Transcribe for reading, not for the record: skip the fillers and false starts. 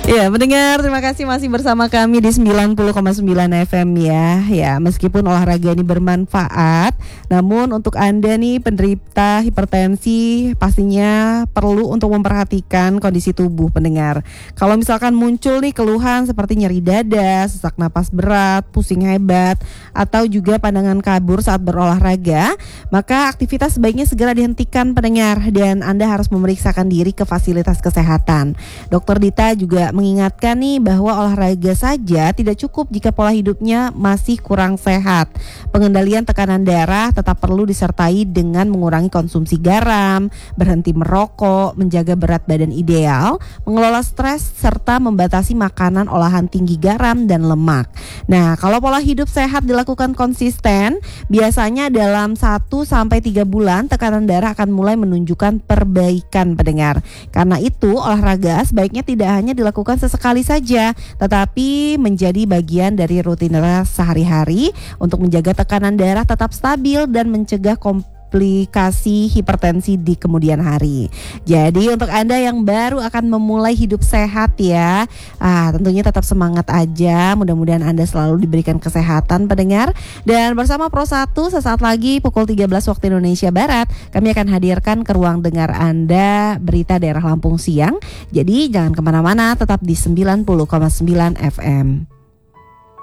Ya, pendengar, terima kasih masih bersama kami di 90,9 FM ya. Ya, meskipun olahraga ini bermanfaat, namun untuk Anda nih penderita hipertensi pastinya perlu untuk memperhatikan kondisi tubuh pendengar. Kalau misalkan muncul nih keluhan seperti nyeri dada, sesak napas berat, pusing hebat, atau juga pandangan kabur saat berolahraga, maka aktivitas sebaiknya segera dihentikan pendengar dan Anda harus memeriksakan diri ke fasilitas kesehatan. Dr. Dita juga mengingatkan nih bahwa olahraga saja tidak cukup jika pola hidupnya masih kurang sehat. Pengendalian tekanan darah tetap perlu disertai dengan mengurangi konsumsi garam, berhenti merokok, menjaga berat badan ideal, mengelola stres, serta membatasi makanan olahan tinggi garam dan lemak. Nah, kalau pola hidup sehat dilakukan konsisten, biasanya dalam 1-3 bulan tekanan darah akan mulai menunjukkan perbaikan pendengar. Karena itu, olahraga sebaiknya tidak hanya dilakukan sesekali saja, tetapi menjadi bagian dari rutinitas sehari-hari untuk menjaga tekanan darah tetap stabil dan mencegah komplikasi hipertensi di kemudian hari. Jadi untuk Anda yang baru akan memulai hidup sehat ya, tentunya tetap semangat aja. Mudah-mudahan Anda selalu diberikan kesehatan pendengar. Dan bersama Pro 1 sesaat lagi pukul 13 waktu Indonesia Barat, kami akan hadirkan ke ruang dengar Anda berita daerah Lampung siang. Jadi jangan kemana-mana, tetap di 90,9 FM.